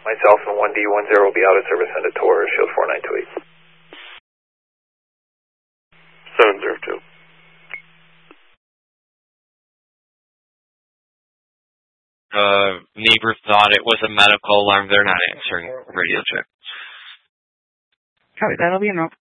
Myself and 1D10 will be out of service on the tour, shield 4928. 702. Neighbor thought it was a medical alarm. They're not answering radio check. Copy, that'll be enough.